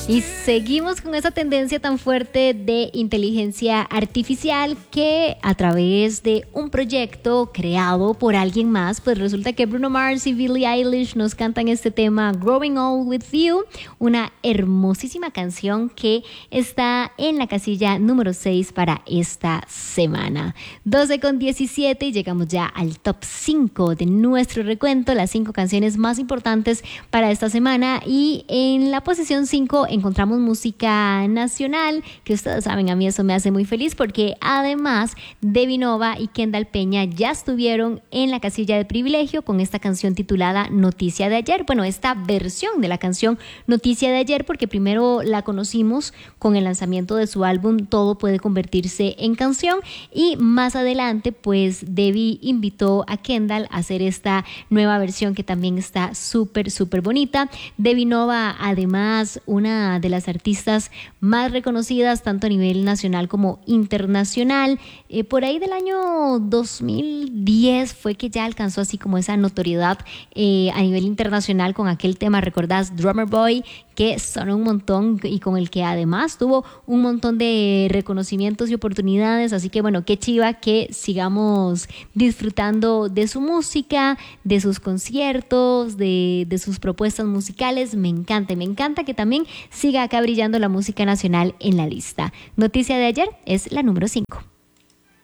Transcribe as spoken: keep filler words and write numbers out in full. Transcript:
Y seguimos con esa tendencia tan fuerte de inteligencia artificial que a través de un proyecto creado por alguien más, pues resulta que Bruno Mars y Billie Eilish nos cantan este tema Growing Old With You, una hermosísima canción que está en la casilla número seis para esta semana. doce con diecisiete y llegamos ya al top cinco de nuestro recuento, las cinco canciones más importantes para esta semana, y en la posición cinco encontramos música nacional, que ustedes saben, a mí eso me hace muy feliz porque además Debbie Nova y Kendall Peña ya estuvieron en la casilla de privilegio con esta canción titulada Noticia de Ayer. Bueno, esta versión de la canción Noticia de Ayer, porque primero la conocimos con el lanzamiento de su álbum Todo Puede Convertirse en Canción, y más adelante pues Debbie invitó a Kendall a hacer esta nueva versión que también está súper súper bonita. Debbie Nova, además, una de las artistas más reconocidas tanto a nivel nacional como internacional. Eh, por ahí del año dos mil diez fue que ya alcanzó así como esa notoriedad eh, a nivel internacional con aquel tema, ¿recordás? Drummer Boy, que sonó un montón y con el que además tuvo un montón de reconocimientos y oportunidades. Así que bueno, qué chiva que sigamos disfrutando de su música, de sus conciertos, de, de sus propuestas musicales. Me encanta, me encanta que también siga acá brillando la música nacional en la lista. Noticia de Ayer es la número cinco.